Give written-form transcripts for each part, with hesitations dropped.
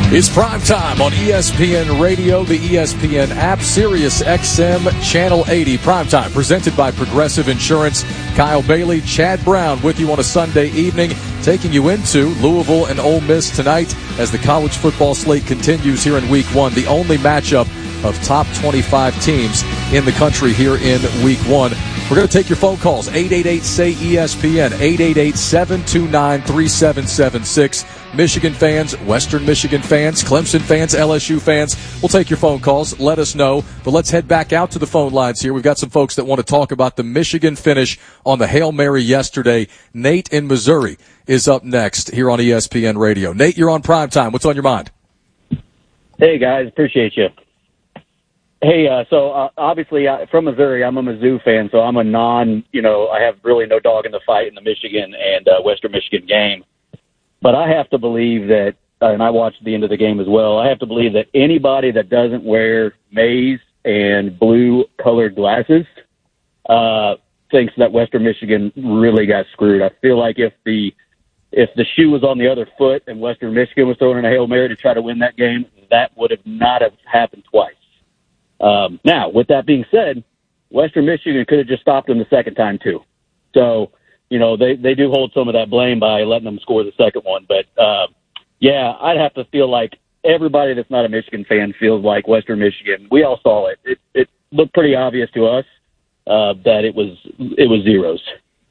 It's prime time on ESPN Radio, the ESPN app, Sirius XM, Channel 80. Prime time presented by Progressive Insurance. Kyle Bailey, Chad Brown with you on a Sunday evening, taking you into Louisville and Ole Miss tonight as the college football slate continues here in Week 1. The only matchup of top 25 teams in the country here in Week 1. We're going to take your phone calls, 888-SAY-ESPN, 888-729-3776. Michigan fans, Western Michigan fans, Clemson fans, LSU fans. We'll take your phone calls. Let us know. But let's head back out to the phone lines here. We've got some folks that want to talk about the Michigan finish on the Hail Mary yesterday. Nate in Missouri is up next here on ESPN Radio. Nate, you're on primetime. What's on your mind? Hey, guys. Appreciate you. Hey, obviously from Missouri, I'm a Mizzou fan, so I'm a I have really no dog in the fight in the Michigan and Western Michigan game. But I have to believe that, and I watched the end of the game as well, I have to believe that anybody that doesn't wear maize and blue-colored glasses thinks that Western Michigan really got screwed. I feel like if the shoe was on the other foot and Western Michigan was throwing in a Hail Mary to try to win that game, that would have not have happened twice. Now, with that being said, Western Michigan could have just stopped them the second time, too. So, they do hold some of that blame by letting them score the second one. But, I'd have to feel like everybody that's not a Michigan fan feels like Western Michigan. We all saw it. It looked pretty obvious to us that it was zeros.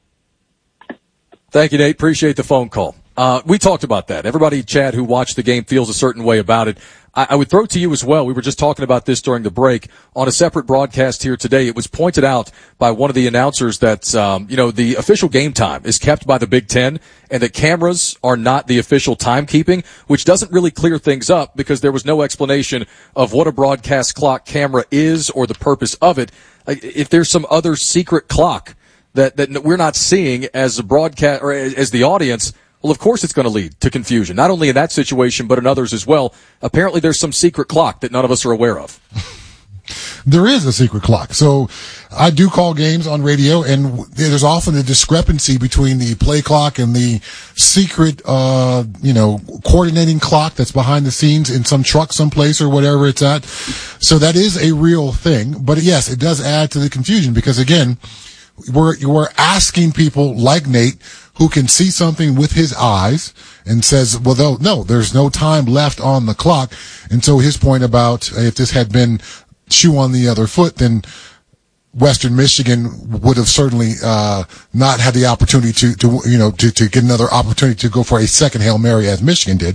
Thank you, Nate. Appreciate the phone call. We talked about that. Everybody, Chad, who watched the game feels a certain way about it. I would throw to you as well. We were just talking about this during the break on a separate broadcast here today. It was pointed out by one of the announcers that, the official game time is kept by the Big Ten and that cameras are not the official timekeeping, which doesn't really clear things up because there was no explanation of what a broadcast clock camera is or the purpose of it. If there's some other secret clock that we're not seeing as a broadcast or as the audience, well, of course it's going to lead to confusion, not only in that situation, but in others as well. Apparently there's some secret clock that none of us are aware of. There is a secret clock. So I do call games on radio, and there's often a discrepancy between the play clock and the secret, coordinating clock that's behind the scenes in some truck someplace or whatever it's at. So that is a real thing. But yes, it does add to the confusion because, again, we're asking people like Nate who can see something with his eyes and says, well, no, there's no time left on the clock. And so his point about if this had been shoe on the other foot, then Western Michigan would have certainly not had the opportunity to get another opportunity to go for a second Hail Mary as Michigan did.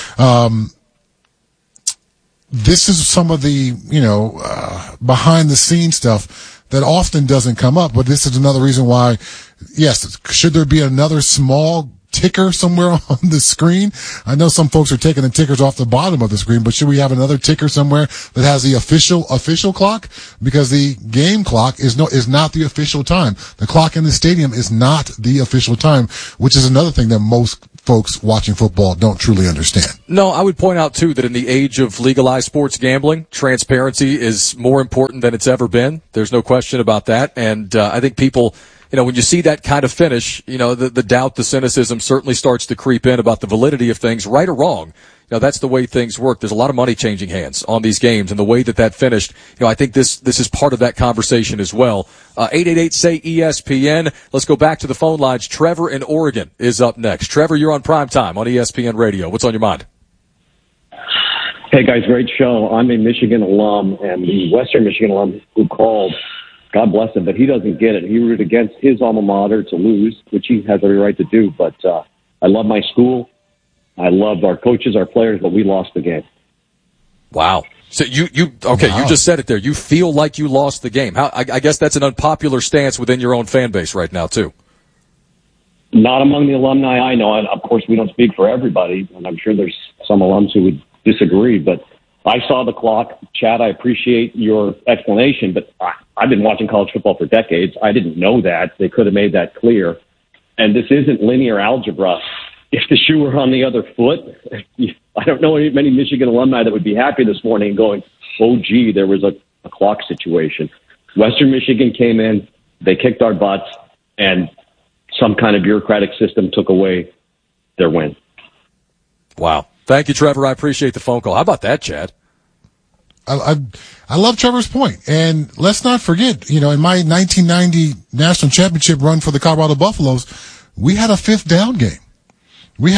This is some of the, behind the scenes stuff that often doesn't come up, but this is another reason why, yes, should there be another small ticker somewhere on the screen? I know some folks are taking the tickers off the bottom of the screen, but should we have another ticker somewhere that has the official clock? Because the game clock is not the official time. The clock in the stadium is not the official time, which is another thing that most folks watching football don't truly understand. No, I would point out, too, that in the age of legalized sports gambling, transparency is more important than it's ever been. There's no question about that. And I think people, when you see that kind of finish, the doubt, the cynicism certainly starts to creep in about the validity of things, right or wrong. That's the way things work. There's a lot of money changing hands on these games, and the way that finished, I think this is part of that conversation as well. 888-SAY-ESPN. Let's go back to the phone lines. Trevor in Oregon is up next. Trevor, you're on primetime on ESPN Radio. What's on your mind? Hey, guys, great show. I'm a Michigan alum, and the Western Michigan alum who called, God bless him, but he doesn't get it. He rooted against his alma mater to lose, which he has every right to do, but I love my school. I love our coaches, our players, but we lost the game. Wow. So you just said it there. You feel like you lost the game. I guess that's an unpopular stance within your own fan base right now, too. Not among the alumni I know. And of course, we don't speak for everybody, and I'm sure there's some alums who would disagree, but I saw the clock. Chad, I appreciate your explanation, but I've been watching college football for decades. I didn't know that. They could have made that clear. And this isn't linear algebra. If the shoe were on the other foot, I don't know many Michigan alumni that would be happy this morning going, oh, gee, there was a clock situation. Western Michigan came in, they kicked our butts, and some kind of bureaucratic system took away their win. Wow. Thank you, Trevor. I appreciate the phone call. How about that, Chad? I love Trevor's point. And let's not forget, in my 1990 national championship run for the Colorado Buffaloes, we had a fifth down game. We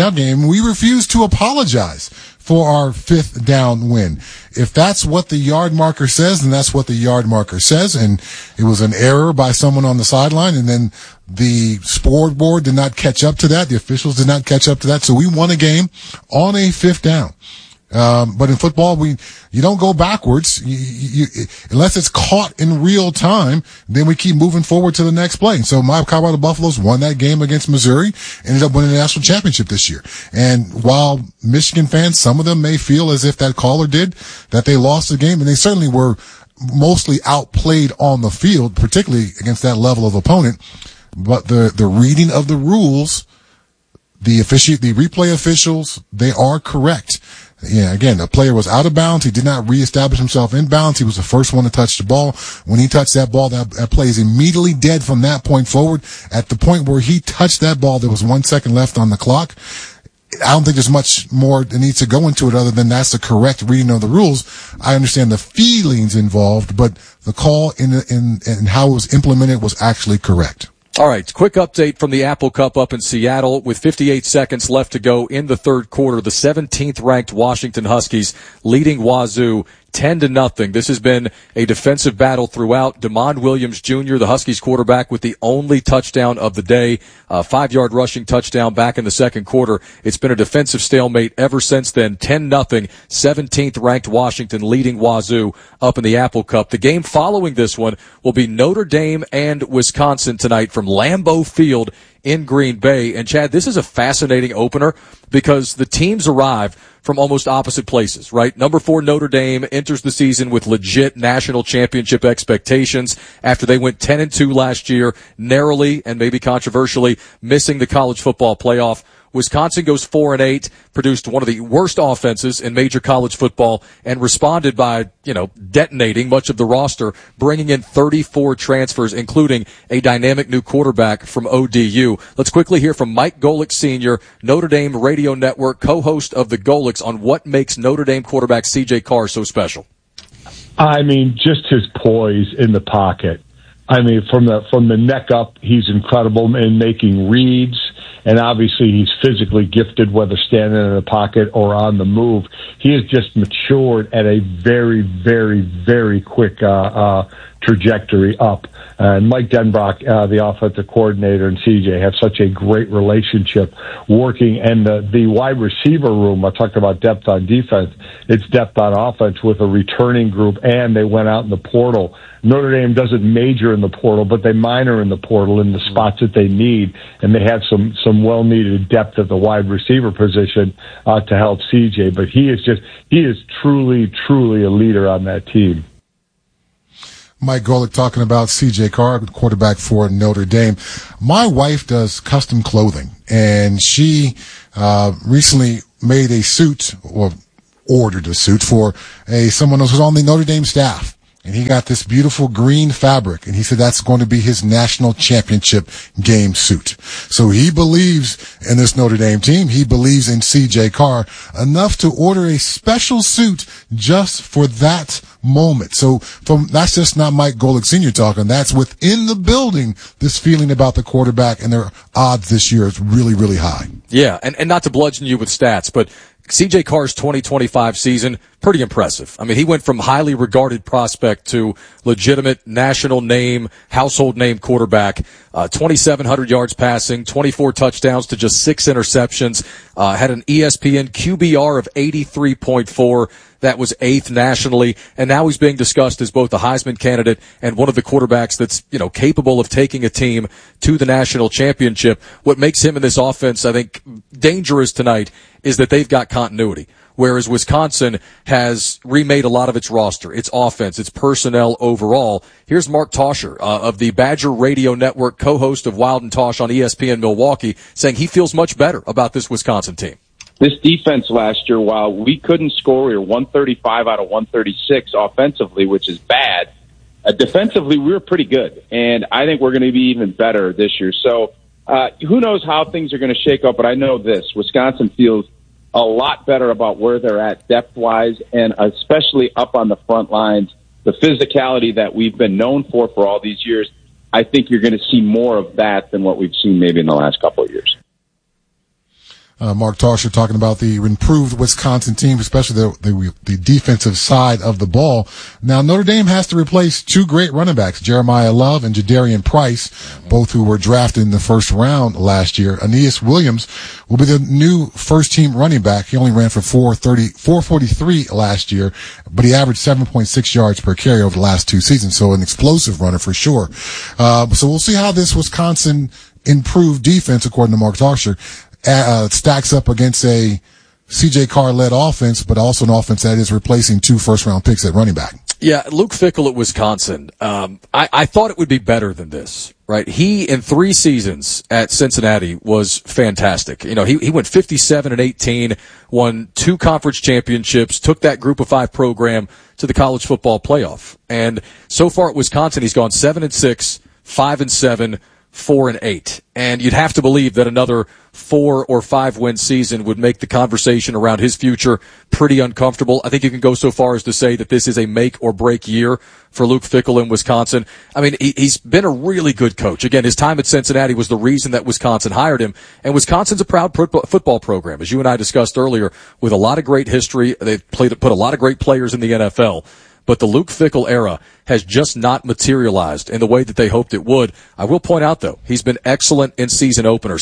refused to apologize for our fifth down win. If that's what the yard marker says, then that's what the yard marker says. And it was an error by someone on the sideline. And then the scoreboard did not catch up to that. The officials did not catch up to that. So we won a game on a fifth down. But in football, you don't go backwards. Unless it's caught in real time, then we keep moving forward to the next play. So my Colorado Buffaloes won that game against Missouri, ended up winning the national championship this year. And while Michigan fans, some of them may feel as if that caller did, that they lost the game, and they certainly were mostly outplayed on the field, particularly against that level of opponent. But the reading of the rules, the replay officials, they are correct. Yeah, again, the player was out of bounds. He did not reestablish himself in bounds. He was the first one to touch the ball. When he touched that ball, that play is immediately dead from that point forward. At the point where he touched that ball, there was 1 second left on the clock. I don't think there's much more that needs to go into it other than that's the correct reading of the rules. I understand the feelings involved, but the call and how it was implemented was actually correct. All right, quick update from the Apple Cup up in Seattle. With 58 seconds left to go in the third quarter, the 17th ranked Washington Huskies leading Wazoo 10-0. This has been a defensive battle throughout. DeMond Williams Jr., the Huskies quarterback, with the only touchdown of the day, 5-yard rushing touchdown back in the second quarter. It's been a defensive stalemate ever since then. 10-0, 17th ranked Washington leading Wazoo up in the Apple Cup. The game following this one will be Notre Dame and Wisconsin tonight from Lambeau Field in Green Bay. And Chad, this is a fascinating opener because the teams arrive from almost opposite places, right? Number 4 Notre Dame enters the season with legit national championship expectations after they went 10-2 last year, narrowly and maybe controversially missing the college football playoff. Wisconsin goes 4-8, produced one of the worst offenses in major college football, and responded by, detonating much of the roster, bringing in 34 transfers, including a dynamic new quarterback from ODU. Let's quickly hear from Mike Golic Sr., Notre Dame Radio Network co-host of the Golics, on what makes Notre Dame quarterback C.J. Carr so special. I mean, just his poise in the pocket. I mean, from the neck up, he's incredible in making reads. And obviously he's physically gifted, whether standing in the pocket or on the move. He has just matured at a very, very, very quick trajectory up. And Mike Denbrock, the offensive coordinator, and CJ have such a great relationship working. And the wide receiver room, I talked about depth on defense, it's depth on offense with a returning group, and they went out in the portal. Notre Dame doesn't major in the portal, but they minor in the portal in the spots that they need, and they have some well-needed depth at the wide receiver position to help CJ. But he is truly, truly a leader on that team. Mike Golic talking about C.J. Carr, quarterback for Notre Dame. My wife does custom clothing, and she recently made a suit, or ordered a suit for someone who was on the Notre Dame staff. And he got this beautiful green fabric, and he said that's going to be his national championship game suit. So he believes in this Notre Dame team. He believes in C.J. Carr enough to order a special suit just for that moment. So that's just not Mike Golic Sr. talking. That's within the building, this feeling about the quarterback, and their odds this year is really, really high. Yeah, and not to bludgeon you with stats, but C.J. Carr's 2025 season, pretty impressive. I mean, he went from highly regarded prospect to legitimate national name, household name quarterback, 2,700 yards passing, 24 touchdowns to just 6 interceptions, had an ESPN QBR of 83.4. That was 8th nationally, and now he's being discussed as both a Heisman candidate and one of the quarterbacks that's, capable of taking a team to the national championship. What makes him in this offense, I think, dangerous tonight is that they've got continuity. Whereas Wisconsin has remade a lot of its roster, its offense, its personnel overall. Here's Mark Tauscher of the Badger Radio Network, co-host of Wild and Tosh on ESPN Milwaukee, saying he feels much better about this Wisconsin team. This defense last year, while we couldn't score, we were 135 out of 136 offensively, which is bad. Defensively, we were pretty good, and I think we're going to be even better this year. So who knows how things are going to shake up, but I know this. Wisconsin feels a lot better about where they're at depth-wise, and especially up on the front lines. The physicality that we've been known for all these years, I think you're going to see more of that than what we've seen maybe in the last couple of years. Mark Tauscher talking about the improved Wisconsin team, especially the defensive side of the ball. Now, Notre Dame has to replace two great running backs, Jeremiah Love and Jadarian Price, both who were drafted in the first round last year. Aeneas Williams will be the new first-team running back. He only ran for 443 last year, but he averaged 7.6 yards per carry over the last two seasons, so an explosive runner for sure. So we'll see how this Wisconsin improved defense, according to Mark Tauscher, stacks up against a C.J. Carr-led offense, but also an offense that is replacing two first-round picks at running back. Yeah, Luke Fickell at Wisconsin. I thought it would be better than this, right? He, in 3 seasons at Cincinnati, was fantastic. You know, he went 57-18, won 2 conference championships, took that Group of 5 program to the college football playoff. And so far at Wisconsin, he's gone 7-6, 5-7, 4-8. And you'd have to believe that another 4 or 5 win season would make the conversation around his future pretty uncomfortable. I think you can go so far as to say that this is a make or break year for Luke Fickell in Wisconsin. I mean, he's been a really good coach. Again, his time at Cincinnati was the reason that Wisconsin hired him. And Wisconsin's a proud football program, as you and I discussed earlier, with a lot of great history. They've put a lot of great players in the NFL. But the Luke Fickell era has just not materialized in the way that they hoped it would. I will point out, though, he's been excellent in season openers.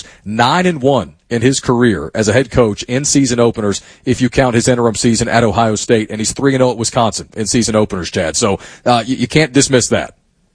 9-1 in his career as a head coach in season openers, if you count his interim season at Ohio State. And he's 3-0 at Wisconsin in season openers, Chad. So you can't dismiss that.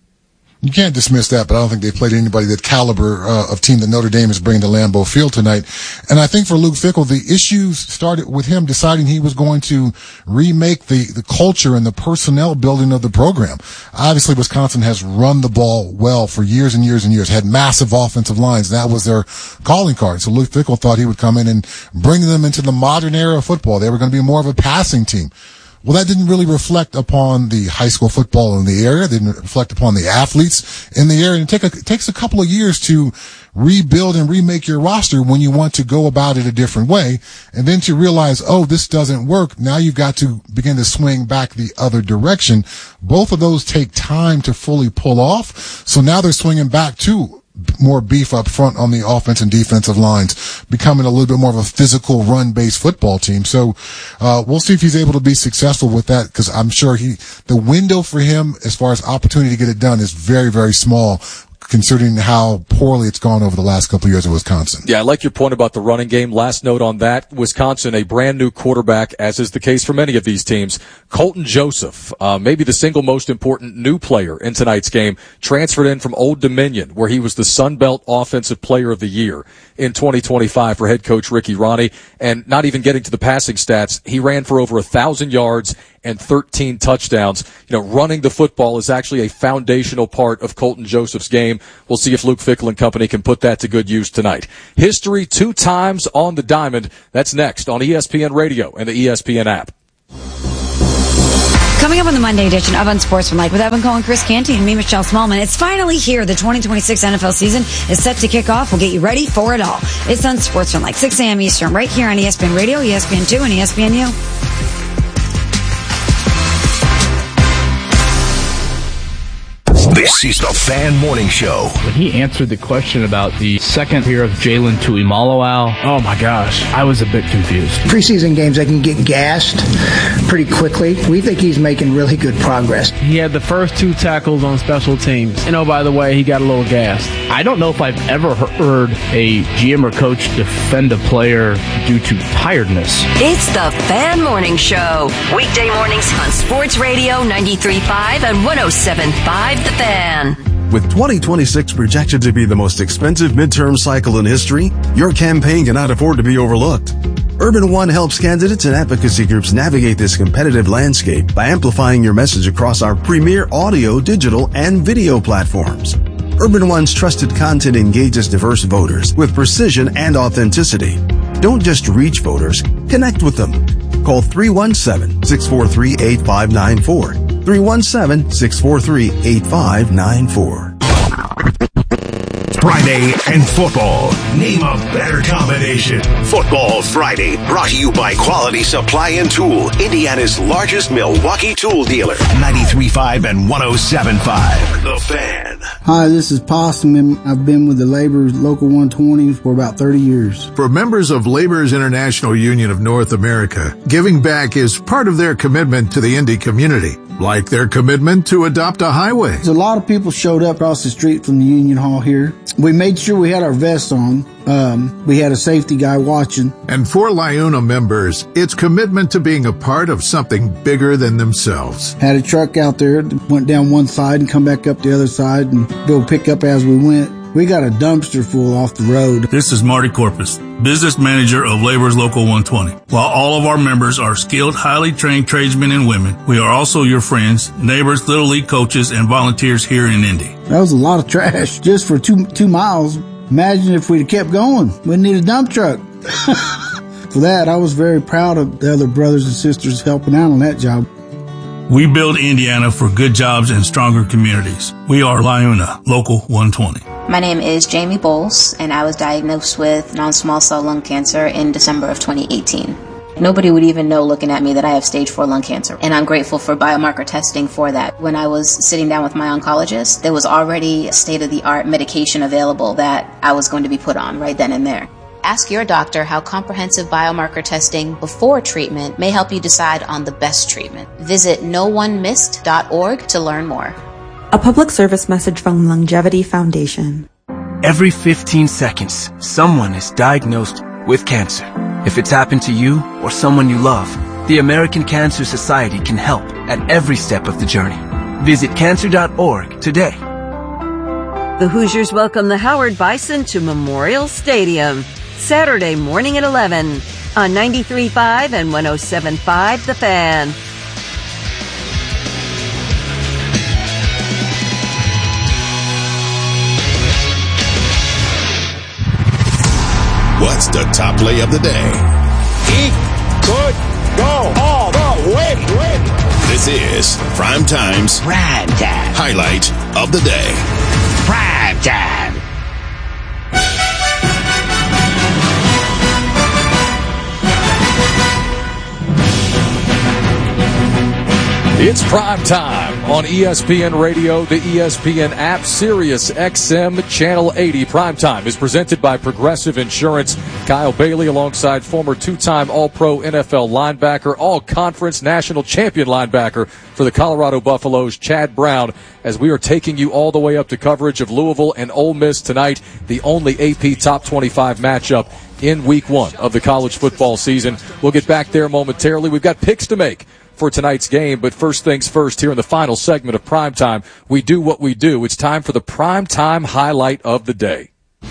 You can't dismiss that, but I don't think they've played anybody that caliber of team that Notre Dame is bringing to Lambeau Field tonight. And I think for Luke Fickell, the issues started with him deciding he was going to remake the culture and the personnel building of the program. Obviously, Wisconsin has run the ball well for years and years and years, had massive offensive lines. That was their calling card. So Luke Fickell thought he would come in and bring them into the modern era of football. They were going to be more of a passing team. Well, that didn't really reflect upon the high school football in the area. It didn't reflect upon the athletes in the area. And it takes a couple of years to rebuild and remake your roster when you want to go about it a different way. And then to realize, oh, this doesn't work. Now you've got to begin to swing back the other direction. Both of those take time to fully pull off. So now they're swinging back to more beef up front on the offense and defensive lines, becoming a little bit more of a physical run-based football team. So we'll see if he's able to be successful with that, because I'm sure the window for him as far as opportunity to get it done is very, very small, considering how poorly it's gone over the last couple of years at Wisconsin. Yeah, I like your point about the running game. Last note on that, Wisconsin, a brand new quarterback, as is the case for many of these teams. Colton Joseph, maybe the single most important new player in tonight's game, transferred in from Old Dominion, where he was the Sun Belt Offensive Player of the Year in 2025 for head coach Ricky Ronnie. And not even getting to the passing stats, he ran for over 1,000 yards and 13 touchdowns. You know, running the football is actually a foundational part of Colton Joseph's game. We'll see if Luke Fickell and company can put that to good use tonight. History 2 times on the diamond. That's next on ESPN Radio and the ESPN app. Coming up on the Monday edition of Unsportsmanlike with Evan Cohen, Chris Canty, and me, Michelle Smallman. It's finally here. The 2026 NFL season is set to kick off. We'll get you ready for it all. It's Unsportsmanlike, 6 a.m. Eastern, right here on ESPN Radio, ESPN2, and ESPNU. This is the Fan Morning Show. When he answered the question about the second year of Jalen Tuimoloau, oh my gosh, I was a bit confused. Preseason games, they can get gassed pretty quickly. We think he's making really good progress. He had the first 2 tackles on special teams. And oh, by the way, he got a little gassed. I don't know if I've ever heard a GM or coach defend a player due to tiredness. It's the Fan Morning Show. Weekday mornings on Sports Radio 93.5 and 107.5 The Fan. With 2026 projected to be the most expensive midterm cycle in history, your campaign cannot afford to be overlooked. Urban One helps candidates and advocacy groups navigate this competitive landscape by amplifying your message across our premier audio, digital, and video platforms. Urban One's trusted content engages diverse voters with precision and authenticity. Don't just reach voters, connect with them. Call 317-643-8594. 317-643-8594. Friday and football. Name a better combination. Football Friday, brought to you by Quality Supply and Tool, Indiana's largest Milwaukee tool dealer. 93.5 and 107.5. The Fan. Hi, this is Possum, and I've been with the Laborers Local 120 for about 30 years. For members of Laborers International Union of North America, giving back is part of their commitment to the Indy community, like their commitment to adopt a highway. A lot of people showed up across the street from the Union Hall here. We made sure we had our vests on. We had a safety guy watching. And for LIUNA members, it's commitment to being a part of something bigger than themselves. Had a truck out there that went down one side and come back up the other side and go pick up as we went. We got a dumpster full off the road. This is Marty Corpus, business manager of Laborers Local 120. While all of our members are skilled, highly trained tradesmen and women, we are also your friends, neighbors, Little League coaches, and volunteers here in Indy. That was a lot of trash just for two miles. Imagine if we'd kept going. We'd need a dump truck. For that, I was very proud of the other brothers and sisters helping out on that job. We build Indiana for good jobs and stronger communities. We are LIUNA Local 120. My name is Jamie Bowles, and I was diagnosed with non-small cell lung cancer in December of 2018. Nobody would even know looking at me that I have stage 4 lung cancer, and I'm grateful for biomarker testing for that. When I was sitting down with my oncologist, there was already state-of-the-art medication available that I was going to be put on right then and there. Ask your doctor how comprehensive biomarker testing before treatment may help you decide on the best treatment. Visit NoOneMissed.org to learn more. A public service message from Longevity Foundation. Every 15 seconds, someone is diagnosed with cancer. If it's happened to you or someone you love, the American Cancer Society can help at every step of the journey. Visit cancer.org today. The Hoosiers welcome the Howard Bison to Memorial Stadium Saturday morning at 11 on 93.5 and 107.5 The Fan. What's the top play of the day? He could go all the way. This is Prime Time's Prime Time highlight of the day. Prime Time. It's Prime Time on ESPN Radio, the ESPN app, Sirius XM, Channel 80. Prime Time is presented by Progressive Insurance. Kyle Bailey alongside former two-time All-Pro NFL linebacker, All-Conference National Champion linebacker for the Colorado Buffaloes, Chad Brown, as we are taking you all the way up to coverage of Louisville and Ole Miss tonight, the only AP Top 25 matchup in Week 1 of the college football season. We'll get back there momentarily. We've got picks to make for tonight's game, but first things first, here in the final segment of Primetime, we do what we do. It's time for the Primetime highlight of the day.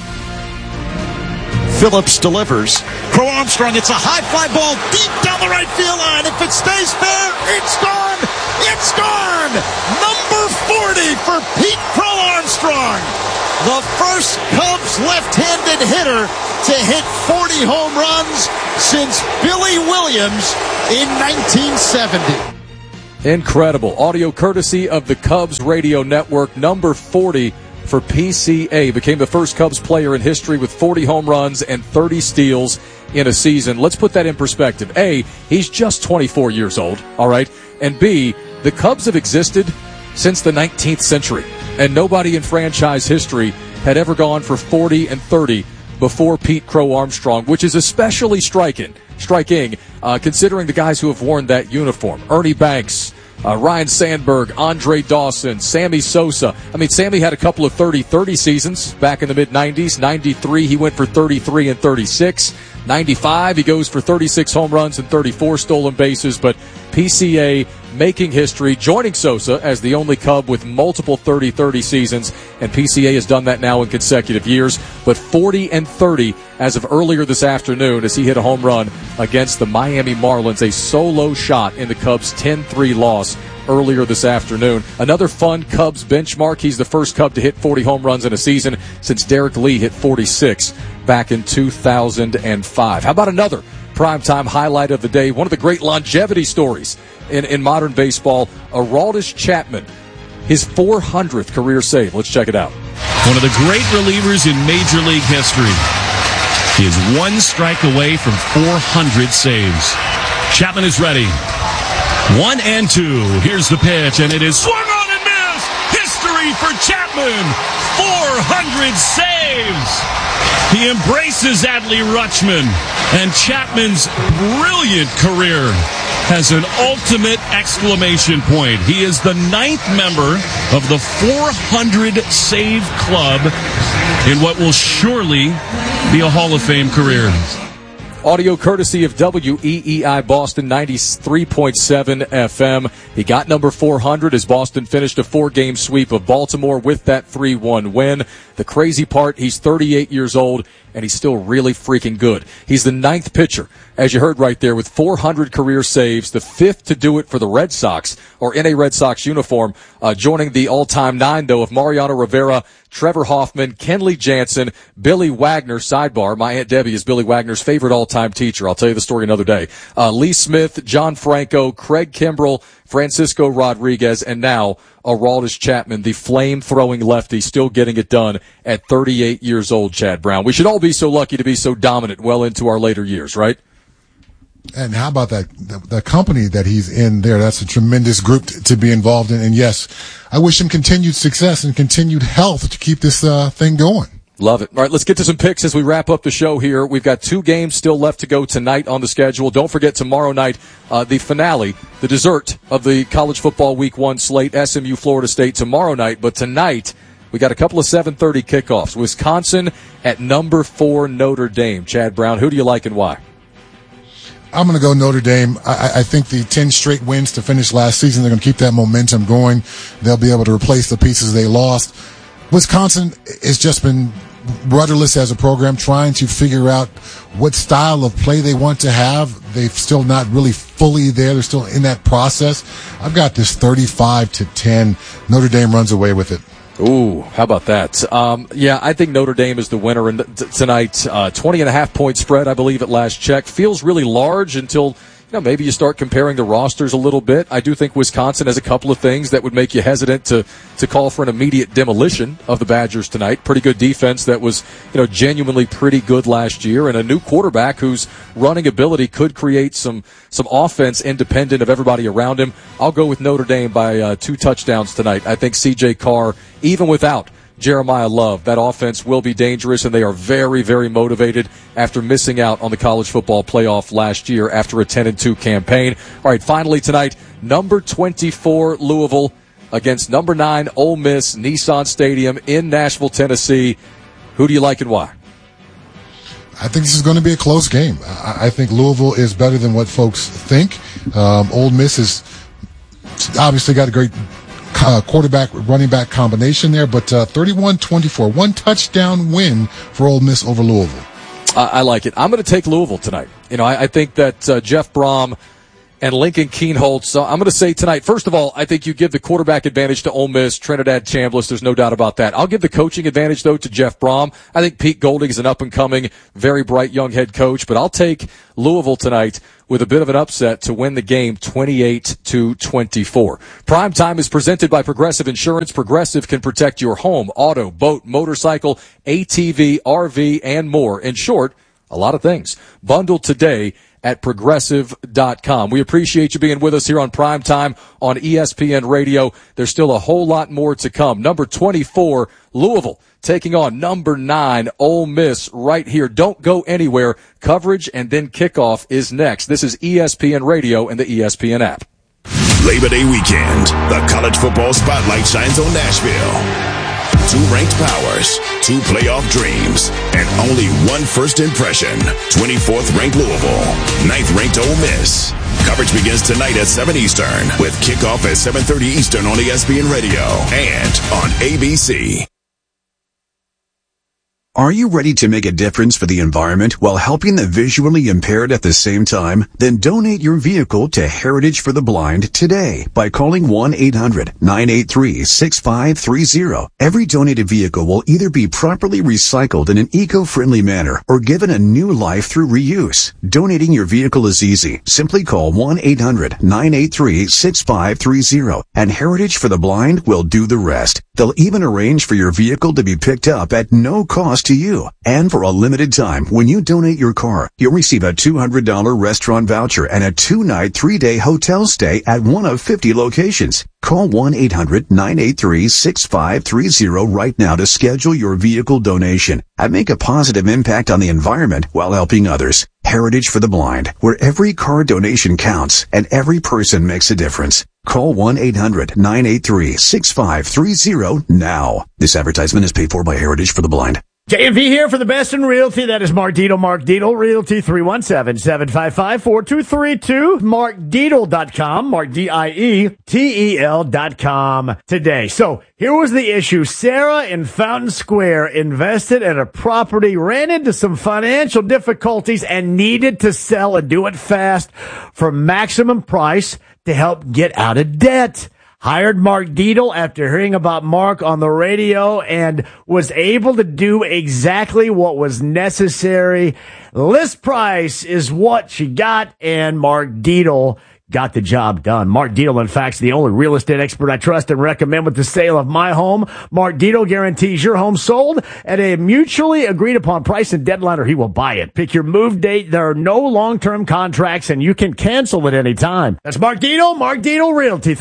Phillips delivers. Crow Armstrong, it's a high fly ball deep down the right field line. If it stays fair, it's gone. It's gone. Number 40 for Pete Crow Armstrong. The first Cubs left-handed hitter to hit 40 home runs since Billy Williams in 1970. Incredible. Audio courtesy of the Cubs radio network. Number 40 for PCA. Became the first Cubs player in history with 40 home runs and 30 steals in a season. Let's put that in perspective. A, he's just 24 years old, all right? And B, the Cubs have existed since the 19th century, and nobody in franchise history had ever gone for 40 and 30 before Pete Crow Armstrong, which is especially striking, considering the guys who have worn that uniform. Ernie Banks, Ryan Sandberg, Andre Dawson, Sammy Sosa. I mean, Sammy had a couple of 30-30 seasons back in the mid-'90s. 93, he went for 33 and 36. 95, he goes for 36 home runs and 34 stolen bases. But PCA making history, joining Sosa as the only Cub with multiple 30-30 seasons, and PCA has done that now in consecutive years. But 40 and 30 as of earlier this afternoon as he hit a home run against the Miami Marlins, a solo shot in the Cubs' 10-3 loss earlier this afternoon. Another fun Cubs benchmark. He's the first Cub to hit 40 home runs in a season since Derek Lee hit 46 back in 2005. How about another primetime highlight of the day? One of the great longevity stories in modern baseball, Aroldis Chapman, his 400th career save. Let's check it out. one of the great relievers in Major League history. He is one strike away from 400 saves. Chapman is ready. 1-2. Here's the pitch, and it is swung on and missed. History for Chapman. 400 saves. He embraces Adley Rutschman, and Chapman's brilliant career has an ultimate exclamation point. He is the 9th member of the 400 save club in what will surely be a Hall of Fame career. Audio courtesy of WEEI Boston 93.7 FM. He got number 400 as Boston finished a 4-game sweep of Baltimore with that 3-1 win. The crazy part, he's 38 years old, and he's still really freaking good. He's the 9th pitcher, as you heard right there, with 400 career saves, the 5th to do it for the Red Sox, or in a Red Sox uniform, joining the all-time 9, though, of Mariano Rivera, Trevor Hoffman, Kenley Jansen, Billy Wagner. Sidebar, my Aunt Debbie is Billy Wagner's favorite all-time teacher. I'll tell you the story another day. Lee Smith, John Franco, Craig Kimbrell, Francisco Rodriguez, and now Aroldis Chapman, the flame-throwing lefty, still getting it done at 38 years old, Chad Brown. We should all be so lucky to be so dominant well into our later years, right? And how about that, the company that he's in there? That's a tremendous group to be involved in. And yes, I wish him continued success and continued health to keep this thing going. Love it. All right, let's get to some picks as we wrap up the show here. We've got 2 games still left to go tonight on the schedule. Don't forget tomorrow night, the finale, the dessert of the college football week 1 slate, SMU Florida State tomorrow night. But tonight, we got a couple of 7:30 kickoffs. Wisconsin at number 4 Notre Dame. Chad Brown, who do you like and why? I'm going to go Notre Dame. I think the 10 straight wins to finish last season, they're going to keep that momentum going. They'll be able to replace the pieces they lost. Wisconsin has just been rudderless as a program, trying to figure out what style of play they want to have. They've still not really fully there. They're still in that process. I've got this 35-10. Notre Dame runs away with it. Ooh, how about that? Yeah, I think Notre Dame is the winner tonight. 20.5 point spread, I believe, at last check. Feels really large until, maybe you start comparing the rosters a little bit. I do think Wisconsin has a couple of things that would make you hesitant to call for an immediate demolition of the Badgers tonight. Pretty good defense that was, genuinely pretty good last year, and a new quarterback whose running ability could create some offense independent of everybody around him. I'll go with Notre Dame by 2 touchdowns tonight. I think C.J. Carr, even without Jeremiah Love, that offense will be dangerous, and they are very, very motivated after missing out on the college football playoff last year after a 10-2 campaign. All right, finally tonight, number 24 Louisville against number 9 Ole Miss, Nissan Stadium in Nashville, Tennessee. Who do you like and why? I think this is going to be a close game. I think Louisville is better than what folks think. Ole Miss has obviously got a great quarterback, running back combination there, but 31-24, 1 touchdown win for Ole Miss over Louisville. I like it. I'm going to take Louisville tonight. I think that Jeff Brom and Lincoln Kienholz. So I'm going to say tonight, first of all, I think you give the quarterback advantage to Ole Miss, Trinidad Chambliss. There's no doubt about that. I'll give the coaching advantage, though, to Jeff Brom. I think Pete Golding is an up-and-coming, very bright young head coach, but I'll take Louisville tonight with a bit of an upset to win the game 28-24. Primetime is presented by Progressive Insurance. Progressive can protect your home, auto, boat, motorcycle, ATV, RV, and more. In short, a lot of things. Bundle today at Progressive.com. We appreciate you being with us here on Primetime on ESPN Radio. There's still a whole lot more to come. Number 24, Louisville, taking on number 9, Ole Miss, right here. Don't go anywhere. Coverage and then kickoff is next. This is ESPN Radio and the ESPN app. Labor Day weekend, the college football spotlight shines on Nashville. 2 ranked powers, 2 playoff dreams, and only 1 first impression. 24th ranked Louisville, 9th ranked Ole Miss. Coverage begins tonight at 7 Eastern with kickoff at 7:30 Eastern on ESPN Radio and on ABC. Are you ready to make a difference for the environment while helping the visually impaired at the same time? Then donate your vehicle to Heritage for the Blind today by calling 1-800-983-6530. Every donated vehicle will either be properly recycled in an eco-friendly manner or given a new life through reuse. Donating your vehicle is easy. Simply call 1-800-983-6530 and Heritage for the Blind will do the rest. They'll even arrange for your vehicle to be picked up at no cost to you. And for a limited time, when you donate your car, you'll receive a $200 restaurant voucher and a 2-night, 3-day hotel stay at one of 50 locations. Call 1-800-983-6530 right now to schedule your vehicle donation and make a positive impact on the environment while helping others. Heritage for the Blind, where every car donation counts and every person makes a difference. Call 1-800-983-6530 now. This advertisement is paid for by Heritage for the Blind. JMV here for the best in realty. That is Mark Dietel. Mark Dietel, Realty, 317-755-4232. MarkDietel.com. Mark, DIETEL.com today. So here was the issue. Sarah in Fountain Square invested in a property, ran into some financial difficulties, and needed to sell and do it fast for maximum price to help get out of debt. Hired Mark Dietel after hearing about Mark on the radio and was able to do exactly what was necessary. List price is what she got, and Mark Dietel got the job done. Mark Dietel, in fact, is the only real estate expert I trust and recommend with the sale of my home. Mark Dietel guarantees your home sold at a mutually agreed upon price and deadline, or he will buy it. Pick your move date. There are no long-term contracts, and you can cancel at any time. That's Mark Dietel. Mark Dietel Realty,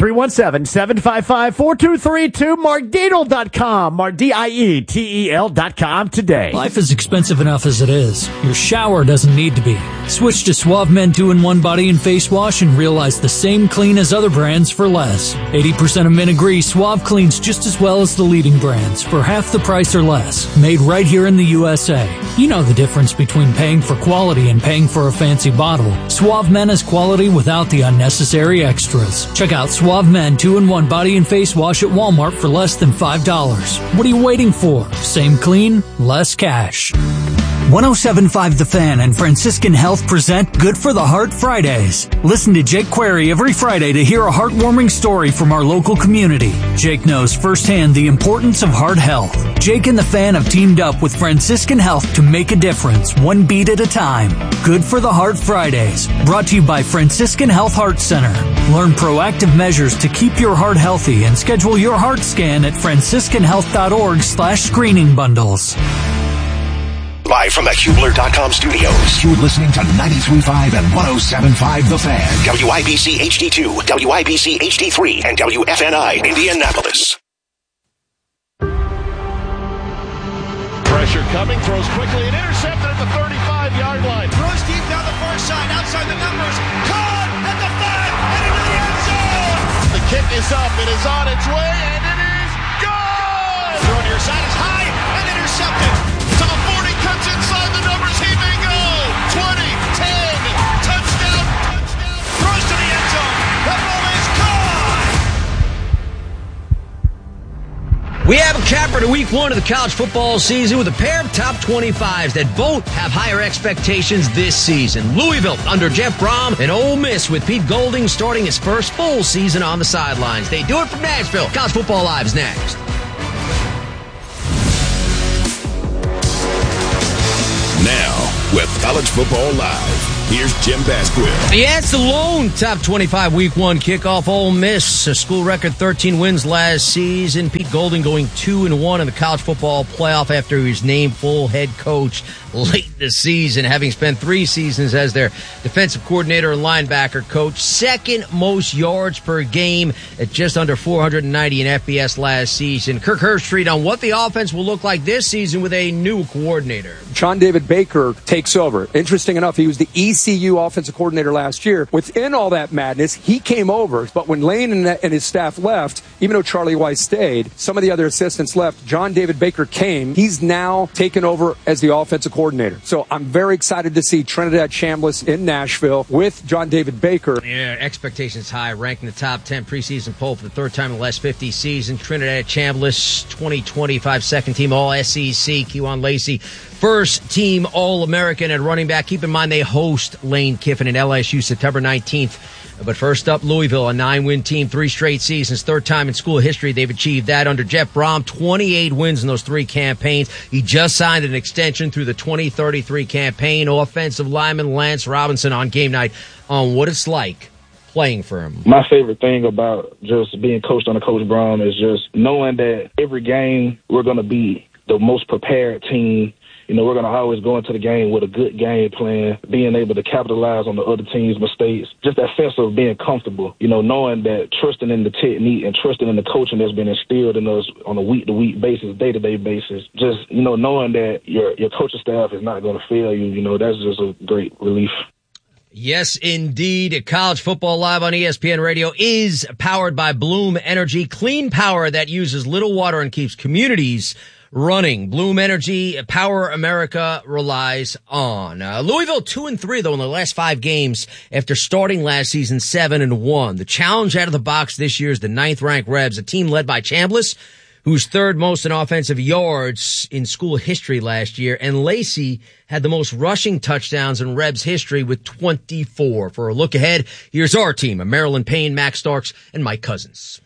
317-755-4232. MarkDietel.com. Mark, DIETEL.com today. Life is expensive enough as it is. Your shower doesn't need to be. Switch to Suave Men 2-in-1 Body and Face Wash and realize the same clean as other brands for less. 80% of men agree Suave cleans just as well as the leading brands for half the price or less. Made right here in the USA. You know the difference between paying for quality and paying for a fancy bottle. Suave Men is quality without the unnecessary extras. Check out Suave Men 2-in-1 Body and Face Wash at Walmart for less than $5. What are you waiting for? Same clean, less cash. 107.5 The Fan and Franciscan Health present Good for the Heart Fridays. Listen to Jake Query every Friday to hear a heartwarming story from our local community. Jake knows firsthand the importance of heart health. Jake and The Fan have teamed up with Franciscan Health to make a difference, one beat at a time. Good for the Heart Fridays, brought to you by Franciscan Health Heart Center. Learn proactive measures to keep your heart healthy and schedule your heart scan at franciscanhealth.org/screening bundles. Live from the Hubler.com studios, you're listening to 93.5 and 107.5 The Fan, WIBC HD2, WIBC HD3, and WFNI Indianapolis. Pressure coming, throws quickly, and intercepted at the 35-yard line. Throws deep down the far side, outside the numbers. Caught at the 5 and into the end zone. The kick is up, it is on its way, and it is good! Throw to your side, it's high and intercepted. To the 40, cuts inside the numbers, he may go. 20, 10, touchdown, throws to the end zone. That ball is gone. We have a capper to week one of the college football season with a pair of top 25s that both have higher expectations this season. Louisville under Jeff Brom and Ole Miss with Pete Golding starting his first full season on the sidelines. They do it from Nashville. College Football Live is next. Now, with College Football Live, here's Jim Basquill. Yeah, it's the lone top 25 week one kickoff. Ole Miss, a school record 13 wins last season. Pete Golding going 2-1 in the college football playoff after he was named full head coach late in the season, having spent 3 seasons as their defensive coordinator and linebacker coach. Second most yards per game at just under 490 in FBS last season. Kirk Herbstreit on what the offense will look like this season with a new coordinator. Sean David Baker takes over. Interesting enough, he was the East ECU offensive coordinator last year. Within all that madness, he came over. But when Lane and his staff left, even though Charlie Weiss stayed, some of the other assistants left. John David Baker came. He's now taken over as the offensive coordinator. So I'm very excited to see Trinidad Chambliss in Nashville with John David Baker. Yeah, expectations high, ranked in the top 10 preseason poll for the third time in the last 50 seasons. Trinidad Chambliss, 2025 second team All-SEC. Kewan Lacey, first team All-American at running back. Keep in mind they host Lane Kiffin and LSU September 19th. But first up, Louisville, a 9-win team, 3 straight seasons, third time in school history they've achieved that under Jeff Brom, 28 wins in those 3 campaigns. He just signed an extension through the 2033 campaign. Offensive lineman Lance Robinson on game night on what it's like playing for him. My favorite thing about just being coached under Coach Brom is just knowing that every game we're going to be the most prepared team. You know, we're going to always go into the game with a good game plan, being able to capitalize on the other team's mistakes. Just that sense of being comfortable, you know, knowing that trusting in the technique and trusting in the coaching that's been instilled in us on a week-to-week basis, day-to-day basis. Just, you know, knowing that your coaching staff is not going to fail you, you know, that's just a great relief. Yes, indeed. College Football Live on ESPN Radio is powered by Bloom Energy, clean power that uses little water and keeps communities running. Bloom Energy, power America relies on. Louisville 2-3 though in the last 5 games after starting last season 7-1. The challenge out of the box this year is the 9th ranked Rebs, a team led by Chambliss, who's third most in offensive yards in school history last year, and Lacey had the most rushing touchdowns in Rebs history with 24. For a look ahead, here's our team of Maryland Payne, Max Starks, and Mike Cousins.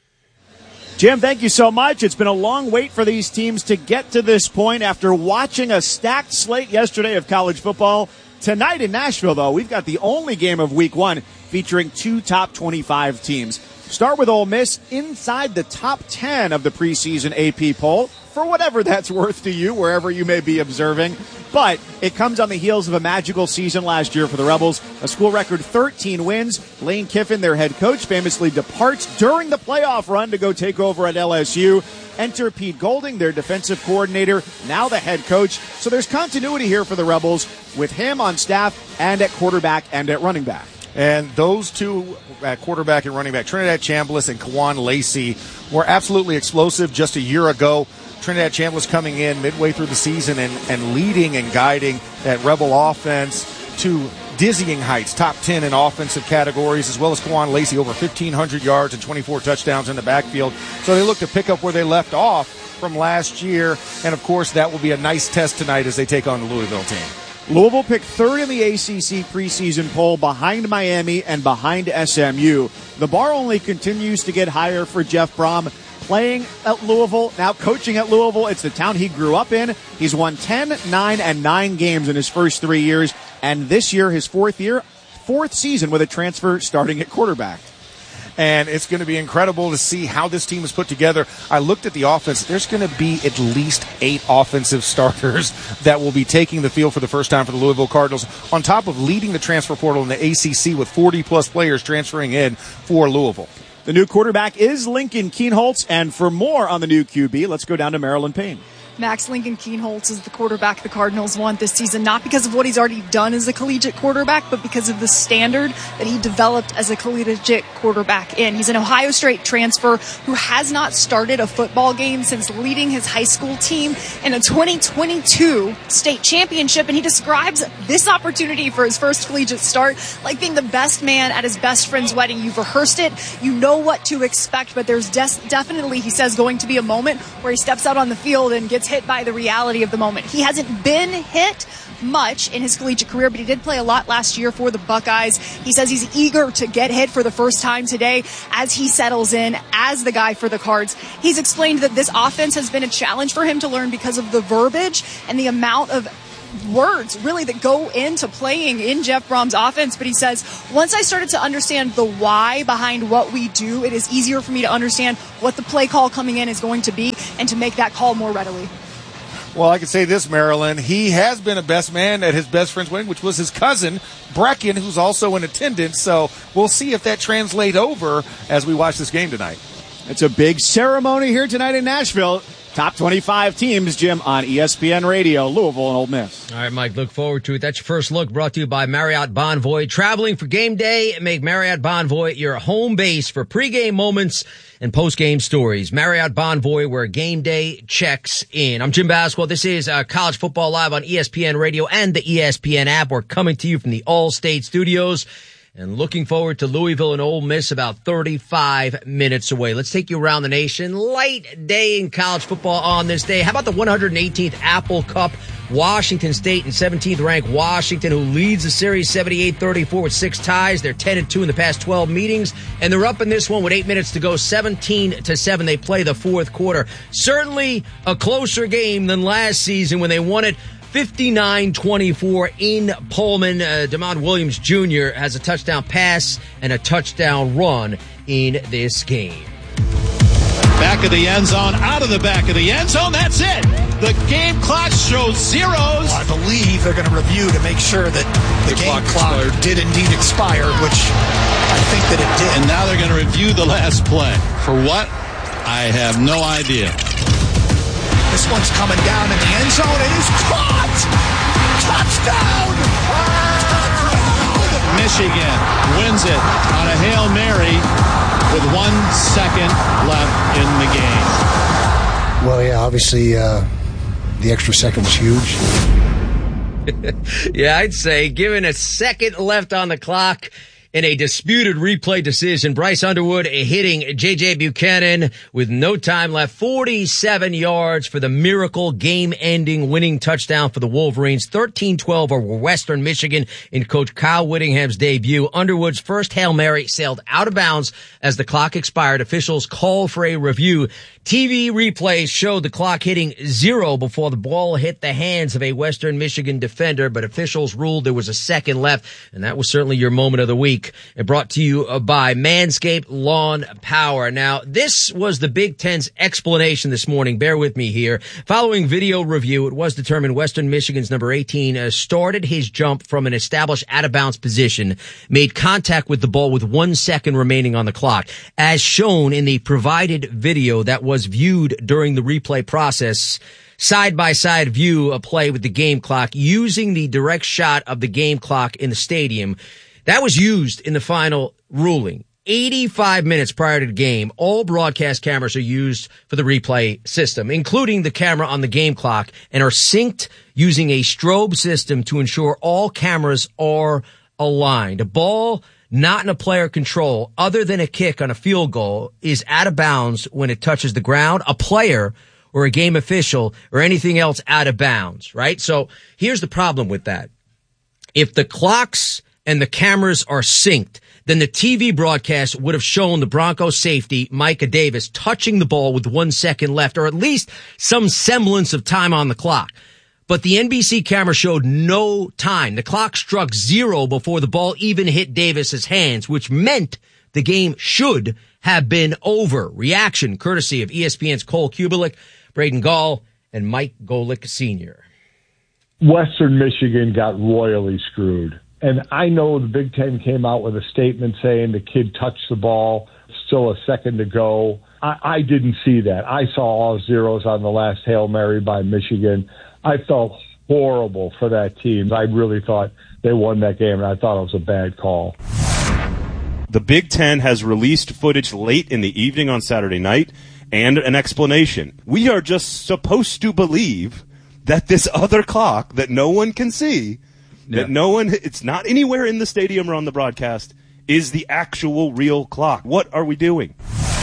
Jim, thank you so much. It's been a long wait for these teams to get to this point after watching a stacked slate yesterday of college football. Tonight in Nashville, though, we've got the only game of Week 1 featuring 2 top 25 teams. Start with Ole Miss inside the top 10 of the preseason AP poll, for whatever that's worth to you, wherever you may be observing. But it comes on the heels of a magical season last year for the Rebels. A school record 13 wins. Lane Kiffin, their head coach, famously departs during the playoff run to go take over at LSU. Enter Pete Golding, their defensive coordinator, now the head coach. So there's continuity here for the Rebels with him on staff and at quarterback and at running back. And those two at quarterback and running back, Trinidad Chambliss and Kewan Lacey, were absolutely explosive just a year ago. Trinidad Chambliss coming in midway through the season and leading and guiding that Rebel offense to dizzying heights, top 10 in offensive categories, as well as Kewan Lacey, over 1,500 yards and 24 touchdowns in the backfield. So they look to pick up where they left off from last year. And, of course, that will be a nice test tonight as they take on the Louisville team. Louisville picked third in the ACC preseason poll behind Miami and behind SMU. The bar only continues to get higher for Jeff Brom. Playing at Louisville, now coaching at Louisville. It's the town he grew up in. He's won 10, 9, and 9 games in his first 3 years. And this year, his fourth season with a transfer starting at quarterback. And it's going to be incredible to see how this team is put together. I looked at the offense. There's going to be at least 8 offensive starters that will be taking the field for the first time for the Louisville Cardinals, on top of leading the transfer portal in the ACC with 40-plus players transferring in for Louisville. The new quarterback is Lincoln Kienholz, and for more on the new QB, let's go down to Maryland Payne. Max Lincoln Kienholz is the quarterback the Cardinals want this season, not because of what he's already done as a collegiate quarterback, but because of the standard that he developed as a collegiate quarterback in. He's an Ohio State transfer who has not started a football game since leading his high school team in a 2022 state championship, and he describes this opportunity for his first collegiate start like being the best man at his best friend's wedding. You've rehearsed it, you know what to expect, but there's definitely, he says, going to be a moment where he steps out on the field and gets hit by the reality of the moment. He hasn't been hit much in his collegiate career, but he did play a lot last year for the Buckeyes. He says he's eager to get hit for the first time today as he settles in as the guy for the Cards. He's explained that this offense has been a challenge for him to learn because of the verbiage and the amount of words really that go into playing in Jeff Brom's offense. But he says, once I started to understand the why behind what we do, it is easier for me to understand what the play call coming in is going to be and to make that call more readily. Well, I can say this, Maryland. He has been a best man at his best friend's wedding, which was his cousin, Brecken, who's also in attendance. So we'll see if that translates over as we watch this game tonight. It's a big ceremony here tonight in Nashville. Top 25 teams, Jim, on ESPN Radio, Louisville and Ole Miss. All right, Mike, look forward to it. That's your first look, brought to you by Marriott Bonvoy. Traveling for game day, make Marriott Bonvoy your home base for pregame moments and postgame stories. Marriott Bonvoy, where game day checks in. I'm Jim Basquel. This is College Football Live on ESPN Radio and the ESPN app. We're coming to you from the All-State Studios. And looking forward to Louisville and Ole Miss, about 35 minutes away. Let's take you around the nation. Light day in college football on this day. How about the 118th Apple Cup? Washington State and 17th ranked Washington, who leads the series 78-34 with 6 ties. They're 10-2 in the past 12 meetings, and they're up in this one with 8 minutes to go, 17-7. They play the fourth quarter. Certainly a closer game than last season when they won it 59-24 in Pullman. DeMond Williams Jr. has a touchdown pass and a touchdown run in this game. Back of the end zone, out of the back of the end zone. That's it. The game clock shows zeros. I believe they're going to review to make sure that the game clock did indeed expire, which I think that it did. And now they're going to review the last play. For what? I have no idea. This one's coming down in the end zone. It is caught! Touchdown! Michigan wins it on a Hail Mary with 1 second left in the game. Well, yeah, obviously the extra second was huge. Yeah, I'd say given a second left on the clock in a disputed replay decision, Bryce Underwood hitting J.J. Buchanan with no time left, 47 yards for the miracle game-ending winning touchdown for the Wolverines, 13-12 over Western Michigan in Coach Kyle Whittingham's debut. Underwood's first Hail Mary sailed out of bounds as the clock expired. Officials called for a review. TV replays showed the clock hitting 0 before the ball hit the hands of a Western Michigan defender, but officials ruled there was a second left, and that was certainly your moment of the week. And brought to you by Manscaped Lawn Power. Now, this was the Big Ten's explanation this morning. Bear with me here. Following video review, it was determined Western Michigan's number 18 started his jump from an established out-of-bounds position, made contact with the ball with 1 second remaining on the clock. As shown in the provided video that was viewed during the replay process, side-by-side view of play with the game clock using the direct shot of the game clock in the stadium. That was used in the final ruling. 85 minutes prior to the game, all broadcast cameras are used for the replay system, including the camera on the game clock, and are synced using a strobe system to ensure all cameras are aligned. A ball not in a player control, other than a kick on a field goal, is out of bounds when it touches the ground, a player, or a game official, or anything else out of bounds, right? So here's the problem with that. If the clocks and the cameras are synced, then the TV broadcast would have shown the Broncos safety, Micah Davis, touching the ball with 1 second left, or at least some semblance of time on the clock. But the NBC camera showed no time. The clock struck 0 before the ball even hit Davis's hands, which meant the game should have been over. Reaction courtesy of ESPN's Cole Kubelik, Braden Gall, and Mike Golick Sr. Western Michigan got royally screwed. And I know the Big Ten came out with a statement saying the kid touched the ball, still a second to go. I didn't see that. I saw all zeros on the last Hail Mary by Michigan. I felt horrible for that team. I really thought they won that game, and I thought it was a bad call. The Big Ten has released footage late in the evening on Saturday night and an explanation. We are just supposed to believe that this other clock that no one can see, that no one, it's not anywhere in the stadium or on the broadcast, is the actual real clock. What are we doing?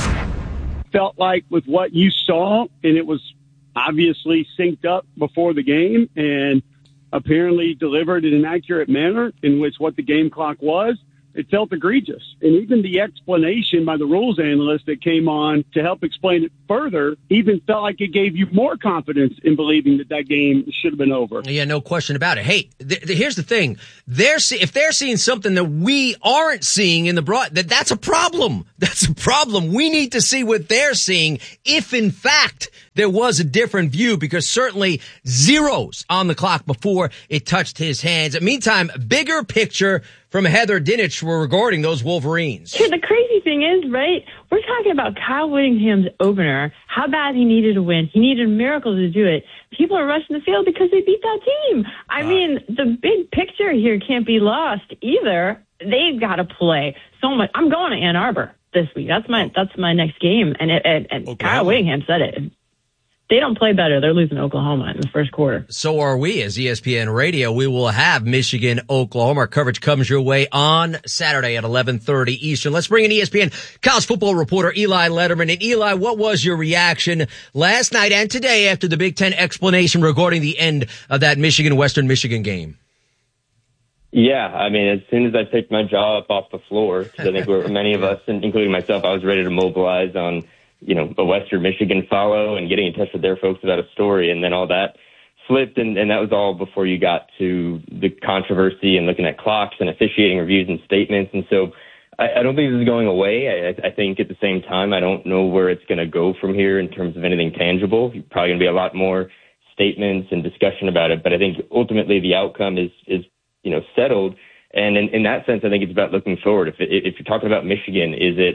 Felt like with what you saw, and it was obviously synced up before the game and apparently delivered in an accurate manner in which what the game clock was, it felt egregious. And even the explanation by the rules analyst that came on to help explain it further even felt like it gave you more confidence in believing that that game should have been over. Yeah, no question about it. Hey, here's the thing. If they're seeing something that we aren't seeing in the that's a problem. That's a problem. We need to see what they're seeing if, in fact, there was a different view, because certainly zeros on the clock before it touched his hands. Meantime, bigger picture from Heather Dinich regarding those Wolverines. Sure, the crazy thing is, right, we're talking about Kyle Whittingham's opener, how bad he needed to win. He needed a miracle to do it. People are rushing the field because they beat that team. I mean, the big picture here can't be lost either. They've got to play so much. I'm going to Ann Arbor this week. That's my next game. And Kyle Whittingham said it. They don't play better. They're losing Oklahoma in the first quarter. So are we as ESPN Radio. We will have Michigan, Oklahoma. Our coverage comes your way on Saturday at 11:30 Eastern. Let's bring in ESPN college football reporter Eli Letterman. And Eli, what was your reaction last night and today after the Big Ten explanation regarding the end of that Michigan-Western Michigan game? Yeah, I mean, as soon as I picked my jaw up off the floor, because I think many of us, including myself, I was ready to mobilize on a Western Michigan follow and getting in touch with their folks about a story, and then all that flipped, and that was all before you got to the controversy and looking at clocks and officiating reviews and statements. And so I don't think this is going away. I think at the same time, I don't know where it's going to go from here in terms of anything tangible. Probably going to be a lot more statements and discussion about it, but I think ultimately the outcome is settled. And in that sense, I think it's about looking forward. If you're talking about Michigan, is it